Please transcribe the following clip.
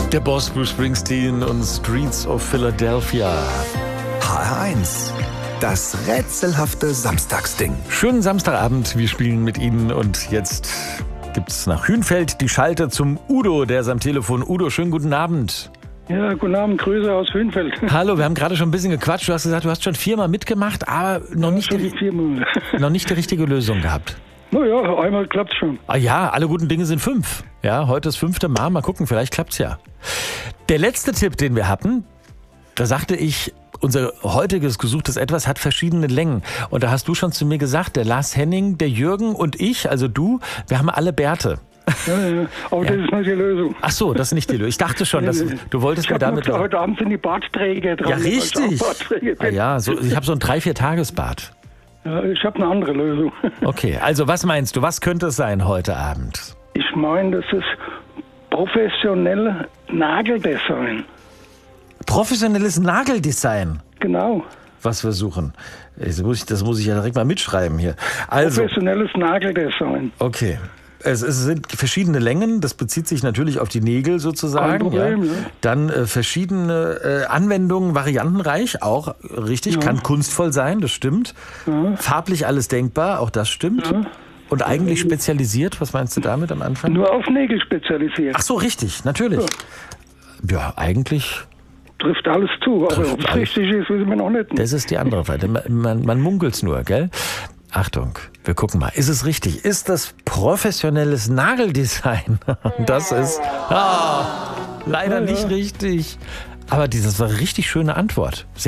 Der Boss Bruce Springsteen und Streets of Philadelphia. HR1, das rätselhafte Samstagsding. Schönen Samstagabend, wir spielen mit Ihnen und jetzt gibt's nach Hünfeld die Schalte zum Udo, der ist am Telefon. Udo, schönen guten Abend. Ja, guten Abend, Grüße aus Hünfeld. Hallo, wir haben gerade schon ein bisschen gequatscht. Du hast gesagt, du hast schon 4-mal mitgemacht, aber noch nicht die richtige Lösung gehabt. Naja, einmal klappt's schon. Ah ja, alle guten Dinge sind 5. Ja, heute ist 5. Mal. Mal gucken, vielleicht klappt's ja. Der letzte Tipp, den wir hatten, da sagte ich, unser heutiges gesuchtes Etwas hat verschiedene Längen. Und da hast du schon zu mir gesagt, der Lars Henning, der Jürgen und ich, also du, wir haben alle Bärte. Ja, aber das ist nicht die Lösung. Ach so, das ist nicht die Lösung. Ich dachte schon, dass du wolltest mir damit... Heute Abend sind die Bartträger dran. Ja, richtig. Ah, ja, so, ich habe so ein 3-4-Tages-Bad. Ja, ich habe eine andere Lösung. Okay, also was meinst du? Was könnte es sein heute Abend? Ich meine, das ist professionelle Nageldesign. Professionelles Nageldesign. Genau. Was wir suchen. Das muss ich ja direkt mal mitschreiben hier. Also, Professionelles Nageldesign. okay. Es sind verschiedene Längen, das bezieht sich natürlich auf die Nägel sozusagen. Kein Problem, ja. Dann verschiedene Anwendungen, variantenreich, auch richtig, Ja. kann kunstvoll sein, das stimmt. Ja. Farblich alles denkbar, auch das stimmt. Ja. Und eigentlich spezialisiert, was meinst du damit am Anfang? Nur auf Nägel spezialisiert. Ach so, richtig, natürlich. Ja, eigentlich... Trifft alles zu, aber Trifft ob es alles. richtig ist, wissen wir noch nicht. Das ist die andere Seite. Man munkelt's nur, gell? Achtung, wir gucken mal. Ist es richtig? Ist das professionelles Nageldesign? Das ist leider nicht richtig. Aber das war eine richtig schöne Antwort.